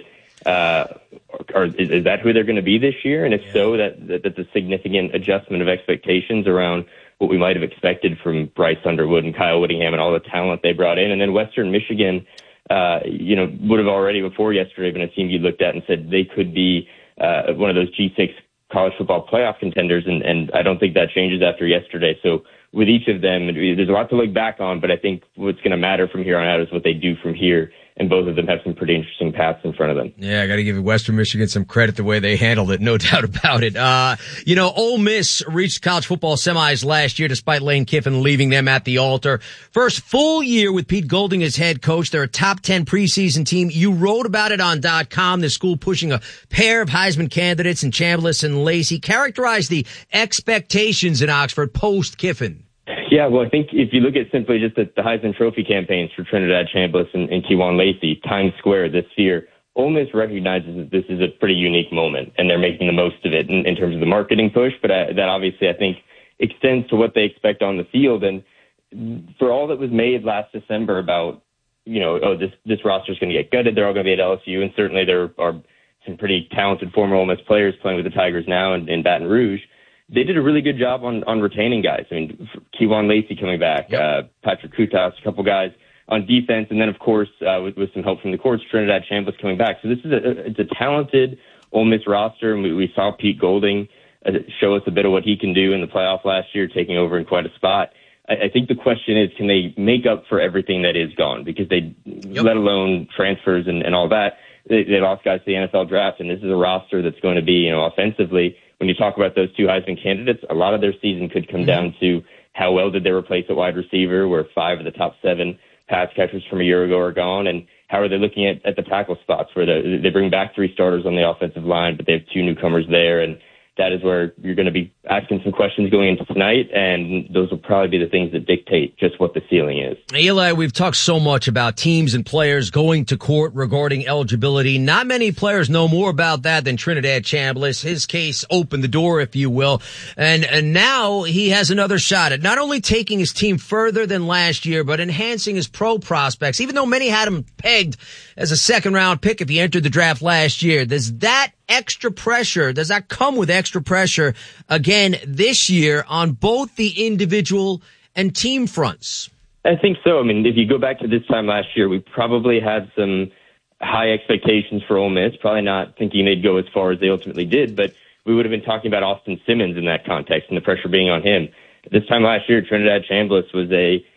or is that who they're going to be this year? And if so, that's a significant adjustment of expectations around what we might have expected from Bryce Underwood and Kyle Whittingham and all the talent they brought in. And then Western Michigan, would have already before yesterday been a team you looked at and said they could be one of those G6 college football playoff contenders. And I don't think that changes after yesterday. So with each of them, there's a lot to look back on, but I think what's going to matter from here on out is what they do from here. And both of them have some pretty interesting paths in front of them. Yeah, I got to give Western Michigan some credit the way they handled it, no doubt about it. Ole Miss reached college football semis last year despite Lane Kiffin leaving them at the altar. First full year with Pete Golding as head coach. They're a top 10 preseason team. You wrote about it on .com. The school pushing a pair of Heisman candidates in Chambliss and Lacey. Characterize the expectations in Oxford post Kiffin. Yeah, well, I think if you look at simply just the Heisman Trophy campaigns for Trinidad Chambliss and Kejuan Lacey, Times Square this year, Ole Miss recognizes that this is a pretty unique moment, and they're making the most of it in terms of the marketing push. But that obviously, I think, extends to what they expect on the field. And for all that was made last December about, this roster is going to get gutted, they're all going to be at LSU, and certainly there are some pretty talented former Ole Miss players playing with the Tigers now in Baton Rouge. They did a really good job on retaining guys. I mean, Kejuan Lacey coming back, Patrick Kutas, a couple guys on defense, and then of course with some help from the courts, Trinidad Chambliss coming back. So this is it's a talented Ole Miss roster, and we saw Pete Golding show us a bit of what he can do in the playoff last year, taking over in quite a spot. I think the question is, can they make up for everything that is gone? Because let alone transfers and all that, they lost guys to the NFL draft, and this is a roster that's going to be, offensively. When you talk about those two Heisman candidates, a lot of their season could come down to how well did they replace at wide receiver, where 5 of the top 7 pass catchers from a year ago are gone, and how are they looking at the tackle spots, where they bring back 3 starters on the offensive line, but they have 2 newcomers there, and that is where you're going to be asking some questions going into tonight, and those will probably be the things that dictate just what the ceiling is. Eli, we've talked so much about teams and players going to court regarding eligibility. Not many players know more about that than Trinidad Chambliss. His case opened the door, if you will, and now he has another shot at not only taking his team further than last year, but enhancing his pro prospects, even though many had him pegged as a second-round pick if he entered the draft last year. Does that come with extra pressure again this year on both the individual and team fronts? I think so. I mean, if you go back to this time last year, we probably had some high expectations for Ole Miss, probably not thinking they'd go as far as they ultimately did, but we would have been talking about Austin Simmons in that context and the pressure being on him. This time last year, Trinidad Chambliss was a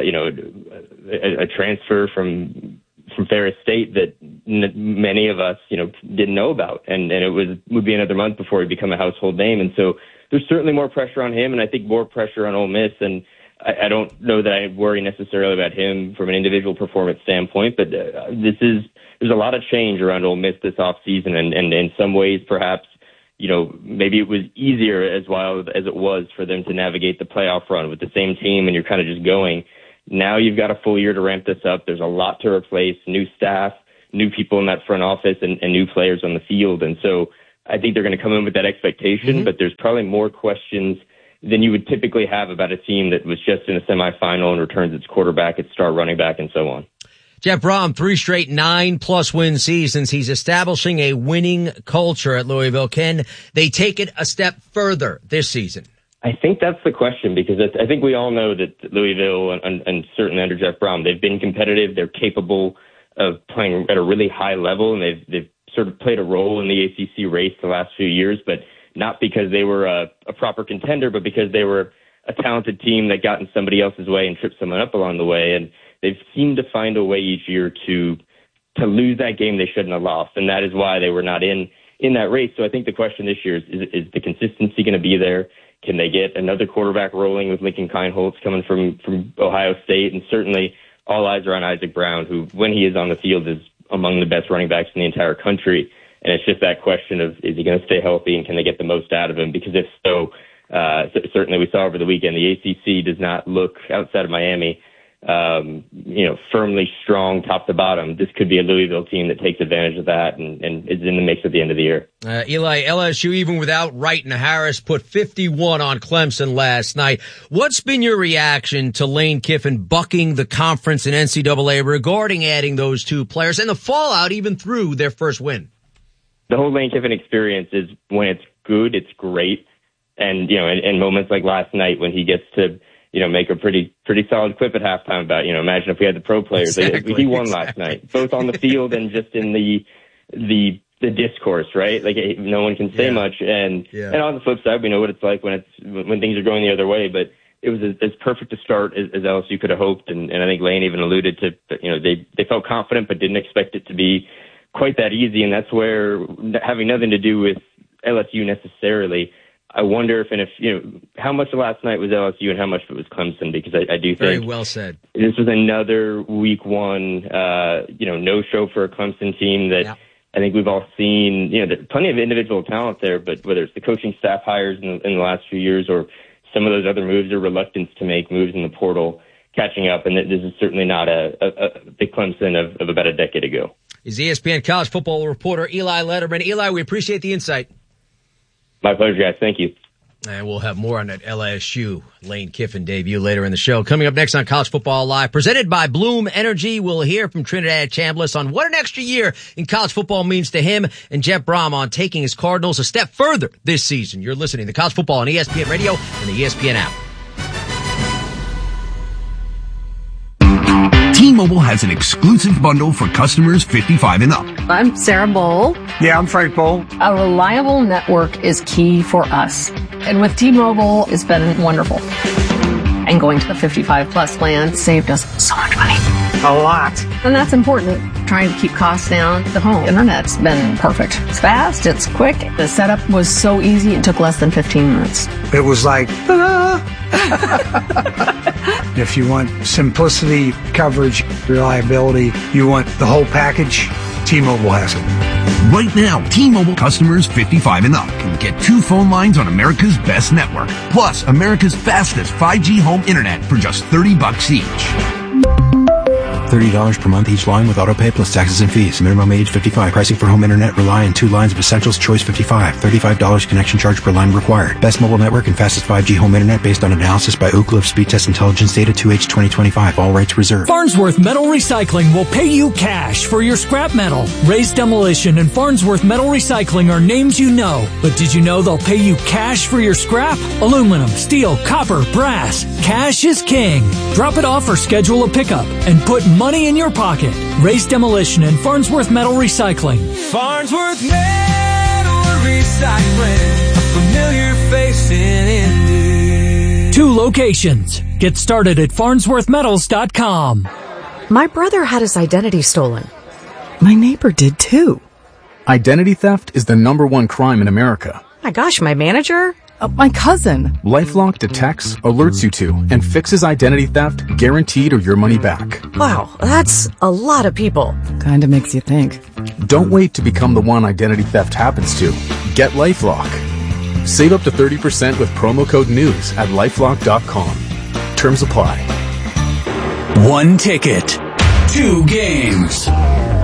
transfer from Ferris State that many of us, didn't know about. And it would be another month before he'd become a household name. And so there's certainly more pressure on him, and I think more pressure on Ole Miss. And I don't know that I worry necessarily about him from an individual performance standpoint, but there's a lot of change around Ole Miss this offseason. And in some ways, perhaps, maybe it was easier as wild as it was for them to navigate the playoff run with the same team, and you're kind of just going. Now you've got a full year to ramp this up. There's a lot to replace, new staff, new people in that front office, and new players on the field. And so I think they're going to come in with that expectation, but there's probably more questions than you would typically have about a team that was just in a semifinal and returns its quarterback, its star running back, and so on. Jeff Brom, 3 straight 9+ win seasons. He's establishing a winning culture at Louisville. Can they take it a step further this season? I think that's the question, because I think we all know that Louisville, and certainly under Jeff Brom, they've been competitive. They're capable of playing at a really high level, and they've sort of played a role in the ACC race the last few years, but not because they were a proper contender, but because they were a talented team that got in somebody else's way and tripped someone up along the way. And they've seemed to find a way each year to lose that game they shouldn't have lost, and that is why they were not in that race. So I think the question this year is the consistency going to be there? Can they get another quarterback rolling with Lincoln Kienholz coming from Ohio State? And certainly all eyes are on Isaac Brown, who, when he is on the field, is among the best running backs in the entire country. And it's just that question of, is he going to stay healthy and can they get the most out of him? Because if so, certainly we saw over the weekend, the ACC does not look, outside of Miami, firmly strong top to bottom. This could be a Louisville team that takes advantage of that and is in the mix at the end of the year. Eli, LSU, even without Wright and Harris, put 51 on Clemson last night. What's been your reaction to Lane Kiffin bucking the conference and NCAA regarding adding those two players and the fallout even through their first win? The whole Lane Kiffin experience is, when it's good, it's great. And, in moments like last night when he gets to, make a pretty solid quip at halftime about, imagine if we had the pro players. Exactly, he won last night, both on the field and just in the discourse, right? Like, no one can say much. And on the flip side, we know what it's like when things are going the other way. But it was as perfect a start as LSU could have hoped. And I think Lane even alluded to, they felt confident but didn't expect it to be quite that easy. And that's where, having nothing to do with LSU necessarily, I wonder if how much of last night was LSU and how much of it was Clemson, because I do think very well said. This was another week one, no show for a Clemson team that I think we've all seen. There's plenty of individual talent there, but whether it's the coaching staff hires in the last few years or some of those other moves or reluctance to make moves in the portal catching up, and this is certainly not the Clemson of about a decade ago. Is ESPN college football reporter Eli Letterman. Eli, we appreciate the insight. My pleasure, guys. Thank you. And we'll have more on that LSU Lane Kiffin debut later in the show. Coming up next on College Football Live, presented by Bloom Energy, we'll hear from Trinidad Chambliss on what an extra year in college football means to him, and Jeff Brom on taking his Cardinals a step further this season. You're listening to College Football on ESPN Radio and the ESPN app. T-Mobile has an exclusive bundle for customers 55 and up. I'm Sarah Bowl. Yeah, I'm Frank Bowl. A reliable network is key for us. And with T-Mobile, it's been wonderful. And going to the 55 plus plan saved us so much money. A lot. And that's important. Trying to keep costs down. The home internet's been perfect. It's fast, it's quick. The setup was so easy, it took less than 15 minutes. It was like, If you want simplicity, coverage, reliability, you want the whole package, T-Mobile has it. Right now, T-Mobile customers 55 and up can get 2 phone lines on America's best network, plus America's fastest 5G home internet for just $30 each. $30 per month each line with autopay plus taxes and fees. Minimum age 55. Pricing for home internet rely on 2 lines of Essentials Choice 55. $35 connection charge per line required. Best mobile network and fastest 5G home internet based on analysis by Ookla of Speed Test Intelligence data 2H 2025. All rights reserved. Farnsworth Metal Recycling will pay you cash for your scrap metal. Race Demolition and Farnsworth Metal Recycling are names you know. But did you know they'll pay you cash for your scrap? Aluminum, steel, copper, brass. Cash is king. Drop it off or schedule a pickup and put money in your pocket. Race Demolition and Farnsworth Metal Recycling. Farnsworth Metal Recycling, a familiar face in Indy. 2 locations. Get started at farnsworthmetals.com. My brother had his identity stolen. My neighbor did too. Identity theft is the #1 crime in America. My gosh, my manager? My cousin. LifeLock detects, alerts you to, and fixes identity theft, guaranteed or your money back. Wow, that's a lot of people. Kinda makes you think. Don't wait to become the one identity theft happens to. Get LifeLock. Save up to 30% with promo code NEWS at LifeLock.com. Terms apply. 1 ticket, 2 games.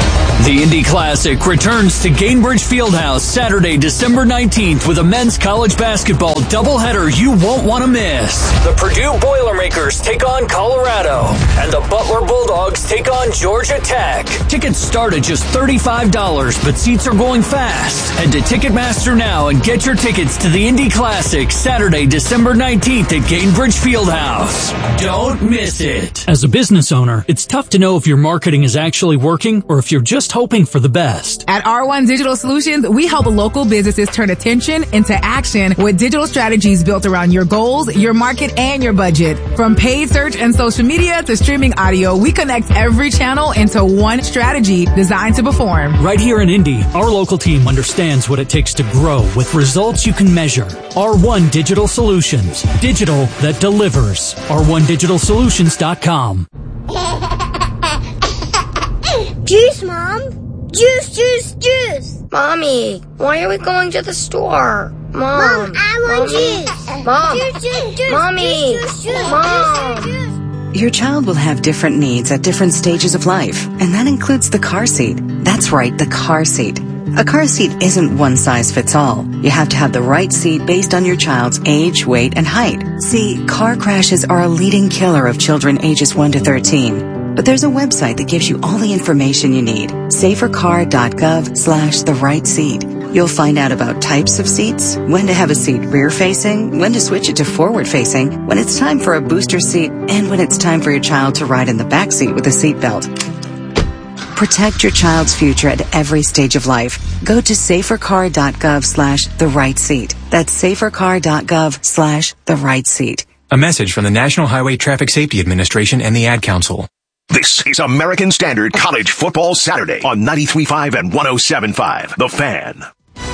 The Indy Classic returns to Gainbridge Fieldhouse Saturday, December 19th with a men's college basketball doubleheader you won't want to miss. The Purdue Boilermakers take on Colorado, and the Butler Bulldogs take on Georgia Tech. Tickets start at just $35, but seats are going fast. Head to Ticketmaster now and get your tickets to the Indy Classic Saturday, December 19th at Gainbridge Fieldhouse. Don't miss it. As a business owner, it's tough to know if your marketing is actually working or if you're just hoping for the best. At R1 Digital Solutions, we help local businesses turn attention into action with digital strategies built around your goals, your market, and your budget. From paid search and social media to streaming audio, we connect every channel into one strategy designed to perform. Right here in Indy, our local team understands what it takes to grow with results you can measure. R1 Digital Solutions. Digital that delivers. R1DigitalSolutions.com. Juice, Mom! Juice, juice, juice! Mommy, why are we going to the store? Mom, I want juice! Mom! Juice, juice, juice! Mommy! Juice, juice, Mom! Juice, juice. Your child will have different needs at different stages of life, and that includes the car seat. That's right, the car seat. A car seat isn't one size fits all. You have to have the right seat based on your child's age, weight, and height. See, car crashes are a leading killer of children ages 1 to 13. But there's a website that gives you all the information you need. safercar.gov/the right seat. You'll find out about types of seats, when to have a seat rear facing, when to switch it to forward facing, when it's time for a booster seat, and when it's time for your child to ride in the back seat with a seatbelt. Protect your child's future at every stage of life. Go to safercar.gov/the right seat. That's safercar.gov/the right seat. A message from the National Highway Traffic Safety Administration and the Ad Council. This is American Standard College Football Saturday on 93.5 and 107.5. The Fan.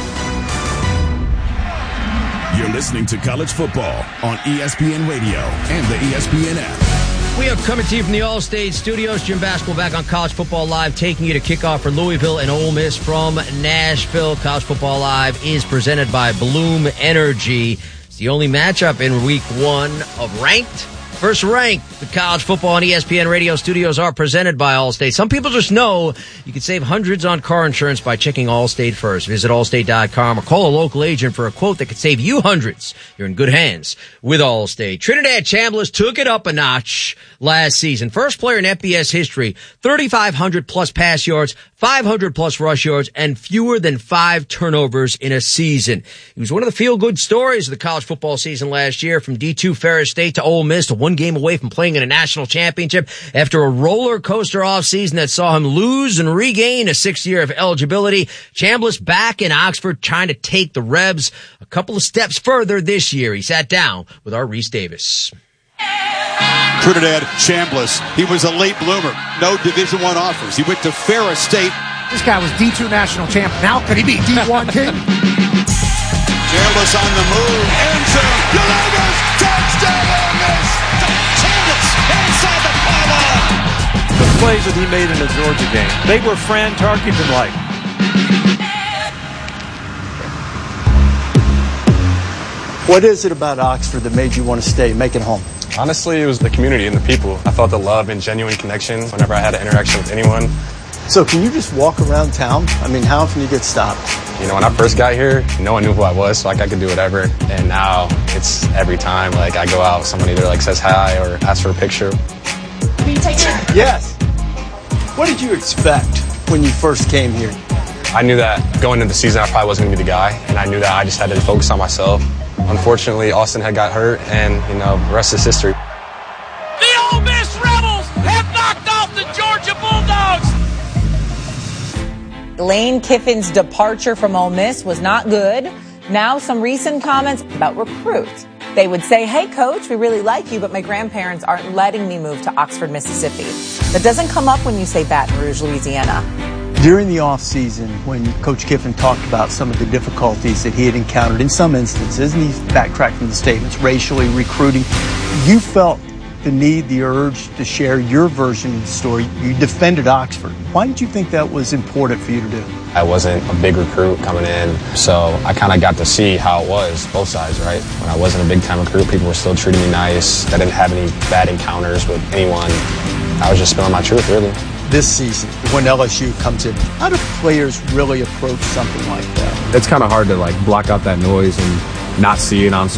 You're listening to College Football on ESPN Radio and the ESPN app. We are coming to you from the All-State Studios. Jim Basketball back on College Football Live, taking you to kickoff for Louisville and Ole Miss from Nashville. College Football Live is presented by Bloom Energy. It's the only matchup in Week 1 of Ranked. First Ranked, the College Football and ESPN Radio studios are presented by Allstate. Some people just know you can save hundreds on car insurance by checking Allstate first. Visit Allstate.com or call a local agent for a quote that could save you hundreds. You're in good hands with Allstate. Trinidad Chambliss took it up a notch last season. First player in FBS history, 3,500 plus pass yards, 500 plus rush yards, and fewer than 5 turnovers in a season. He was one of the feel-good stories of the college football season last year, from D2 Ferris State to Ole Miss to one game away from playing in a national championship after a roller coaster offseason that saw him lose and regain a 6th year of eligibility. Chambliss back in Oxford trying to take the Rebs a couple of steps further this year. He sat down with our Reese Davis. Trinidad Chambliss. He was a late bloomer. No Division I offers. He went to Ferris State. This guy was D2 national champ. Now could he be D1 king? Chambliss on the move. End zone. Delivers. Touchdown, Ole Miss. Chambliss inside the pylon. The plays that he made in the Georgia game, they were Fran Tarkenton-like. What is it about Oxford that made you want to stay, make it home? Honestly, it was the community and the people. I felt the love and genuine connection whenever I had an interaction with anyone. So can you just walk around town? I mean, how often do you get stopped? You know, when I first got here, no one knew who I was, so like I could do whatever. And now it's every time, like I go out, someone either like says hi or asks for a picture. Can you take it? Yes. What did you expect when you first came here? I knew that going into the season, I probably wasn't going to be the guy, and I knew that I just had to focus on myself. Unfortunately, Austin had got hurt, and, you know, the rest is history. The Ole Miss Rebels have knocked off the Georgia Bulldogs. Lane Kiffin's departure from Ole Miss was not good. Now some recent comments about recruits. They would say, hey, coach, we really like you, but my grandparents aren't letting me move to Oxford, Mississippi. That doesn't come up when you say Baton Rouge, Louisiana. During the offseason, when Coach Kiffin talked about some of the difficulties that he had encountered in some instances, and he's backtracked from the statements, racially, recruiting, you felt the need, the urge to share your version of the story. You defended Oxford. Why did you think that was important for you to do? I wasn't a big recruit coming in, so I kind of got to see how it was, both sides, right? When I wasn't a big-time recruit, people were still treating me nice. I didn't have any bad encounters with anyone. I was just spilling my truth, really. this season when LSU comes in? How do players really approach something like that? It's kind of hard to like block out that noise and not see it on social